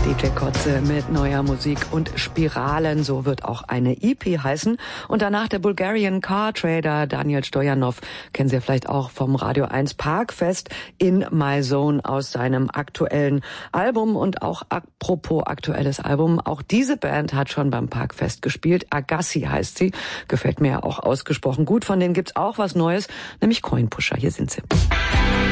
DJ Kotze mit neuer Musik und Spiralen, so wird auch eine EP heißen. Und danach der Bulgarian Car Trader Daniel Stojanov, kennen Sie ja vielleicht auch vom Radio 1 Parkfest in My Zone aus seinem aktuellen Album. Und auch apropos aktuelles Album, auch diese Band hat schon beim Parkfest gespielt. Agassi heißt sie, gefällt mir ja auch ausgesprochen gut. Von denen gibt's auch was Neues, nämlich Coin Pusher. Hier sind sie.